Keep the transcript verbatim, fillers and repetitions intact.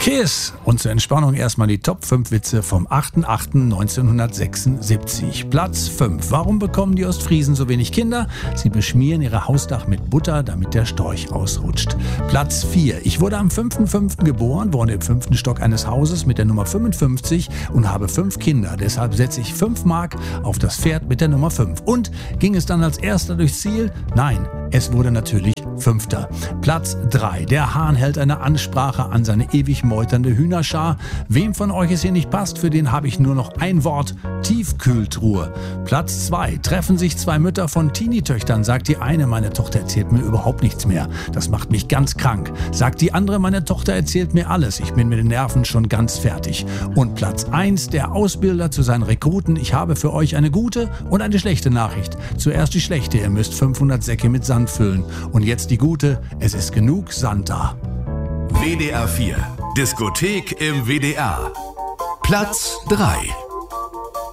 Cheers! Und zur Entspannung erstmal die Top fünf Witze vom achter achter neunzehnhundertsechsundsiebzig. Platz fünf. Warum bekommen die Ostfriesen so wenig Kinder? Sie beschmieren ihre Hausdach mit Butter, damit der Storch ausrutscht. Platz vier. Ich wurde am fünfter fünfter geboren, wohne im fünften Stock eines Hauses mit der Nummer fünfundfünfzig und habe fünf Kinder. Deshalb setze ich fünf Mark auf das Pferd mit der Nummer fünf. Und ging es dann als erster durchs Ziel? Nein, es wurde natürlich Fünfter. Platz drei. Der Hahn hält eine Ansprache an seine ewig meuternde Hühnerschar. Wem von euch es hier nicht passt, für den habe ich nur noch ein Wort: Tiefkühltruhe. Platz zwei. Treffen sich zwei Mütter von Teenie-Töchtern. Sagt die eine: Meine Tochter erzählt mir überhaupt nichts mehr. Das macht mich ganz krank. Sagt die andere: Meine Tochter erzählt mir alles. Ich bin mit den Nerven schon ganz fertig. Und Platz eins. Der Ausbilder zu seinen Rekruten: Ich habe für euch eine gute und eine schlechte Nachricht. Zuerst die schlechte. Ihr müsst fünfhundert Säcke mit Sand füllen. Und jetzt die gute: Es ist genug Sand da. W D R vier. Diskothek im W D R. Platz drei.